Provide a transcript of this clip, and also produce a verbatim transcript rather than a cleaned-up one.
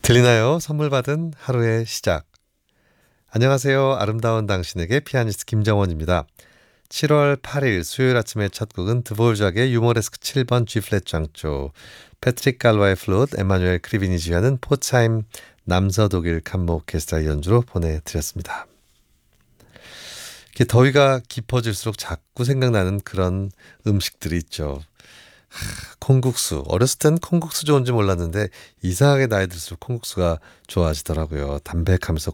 들리나요? 선물 받은 하루의 시작. 안녕하세요. 아름다운 당신에게 피아니스트 김정원입니다. 칠월 팔일 수요일 아침의 첫 곡은 드보르작의 유머레스크 칠 번 G플랫 장조, 패트릭 갈와의 플룻, 에마뉴엘 크리비니 지휘하는 포차임 남서독일 캄모 오케스트라 연주로 보내드렸습니다. 이렇게 더위가 깊어질수록 자꾸 생각나는 그런 음식들이 있죠. 하, 콩국수. 어렸을 땐 콩국수 좋은지 몰랐는데 이상하게 나이 들수록 콩국수가 좋아지더라고요. 담백하면서